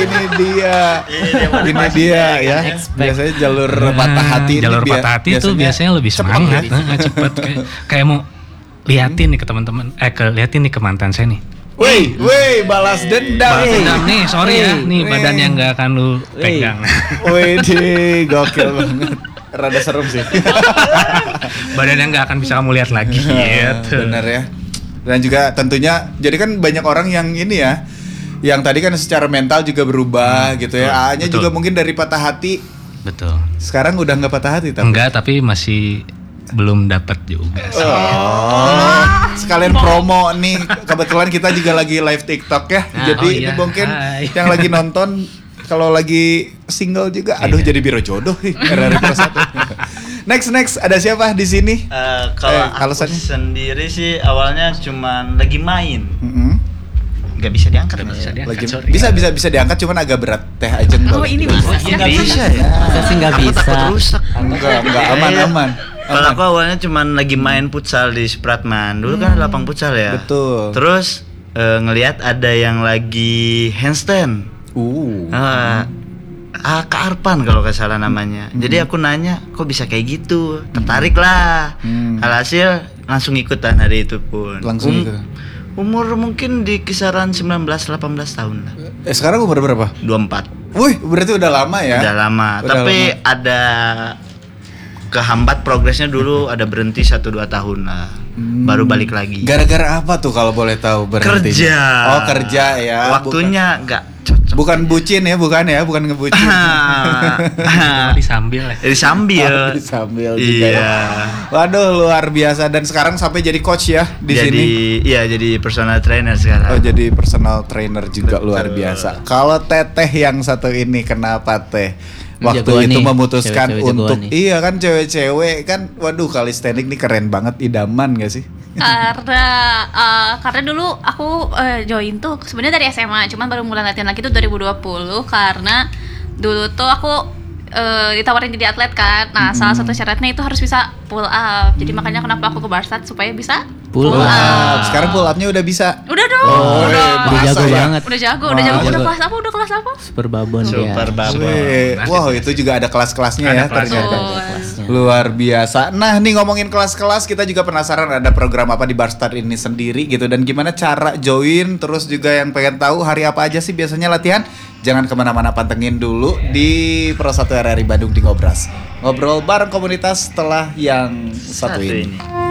ini dia ya. Biasanya jalur patah hati. Jalur patah hati itu biasanya lebih semangat, cepet kayak mau liatin nih ke teman-teman, liatin nih ke mantan saya nih. Woi, balas dendam. Balas dendam nih, sorry ya, nih badan yang nggak akan lu pegang. Wih, gokil banget. Rada serem sih. Badan yang nggak akan bisa kamu lihat lagi. Gitu. Bener ya. Dan juga tentunya, jadi kan banyak orang yang ini ya, yang tadi kan secara mental juga berubah gitu ya. A-nya juga mungkin dari patah hati. Betul. Sekarang udah nggak patah hati tapi. Enggak, tapi masih belum dapat juga sih. Sekalian promo nih, kebetulan kita juga lagi live TikTok ya. Jadi ini mungkin yang lagi nonton kalau lagi single juga, jadi biro jodoh nih. Next ada siapa di sini? Kalau aku sendiri sih awalnya cuman lagi main. Gak bisa diangkat. Bisa diangkat, cuman agak berat. Teh aja. Oh ini bisa. Bisa ya. Sih nggak bisa. Rusak. Enggak aman. Kalau aku awalnya cuman lagi main futsal di Supratman. Dulu kan lapang futsal ya. Betul. Terus ngelihat ada yang lagi handstand. Kak Arpan kalau nggak salah namanya. Jadi aku nanya, kok bisa kayak gitu? Tertarik lah. Alhasil langsung ikutan hari itu pun. Langsung umur mungkin di kisaran 19-18 tahun lah. Sekarang umur berapa? 24. Wih, berarti udah lama ya? Udah lama. Tapi ada kehambat progresnya dulu, ada berhenti 1-2 tahun lah. Baru balik lagi. Gara-gara apa tuh kalau boleh tahu berhenti? Kerja. Oh, kerja ya. Waktunya nggak cocok. Bukan bucin ya, bukan ngebucin. Disambil ya. Disambil juga ya. Waduh, luar biasa. Dan sekarang sampai jadi coach ya di sini. Iya, jadi personal trainer sekarang. Oh, jadi personal trainer juga. Betul. Luar biasa. Kalau Teteh yang satu ini kenapa Teh? Waktu jagoan itu nih, memutuskan cewek-cewek untuk iya kan cewek-cewek kan, waduh calisthenics nih keren banget, idaman gak sih? Karena dulu aku join tuh sebenarnya dari SMA, cuman baru mulai latihan lagi tuh 2020 karena dulu tuh aku ditawarin jadi atlet kan. Nah, salah satu syaratnya itu harus bisa pull up. Jadi makanya kenapa aku ke Barsat supaya bisa pull up. Sekarang pull upnya udah bisa? Udah dong. Udah jago banget. Udah jago. Udah kelas apa? Super babon. Wow, itu juga ada kelas-kelasnya ya ternyata. Luar biasa. Nah, nih ngomongin kelas-kelas, kita juga penasaran ada program apa di Barsat ini sendiri gitu, dan gimana cara join, terus juga yang pengen tahu hari apa aja sih biasanya latihan. Jangan kemana-mana, pantengin dulu di Pro 1 RRI Bandung di Ngobras. Ngobrol bareng komunitas setelah yang satu ini.